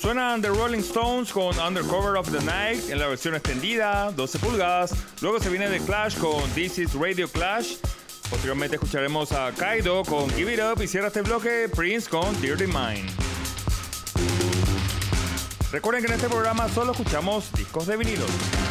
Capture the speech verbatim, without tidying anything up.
Suenan The Rolling Stones con Undercover of the Night en la versión extendida, doce pulgadas. Luego se viene The Clash con This is Radio Clash. Posteriormente escucharemos a Kaido con Give It Up y cierra este bloque Prince con Dirty Mind. Recuerden que en este programa solo escuchamos discos de vinilos.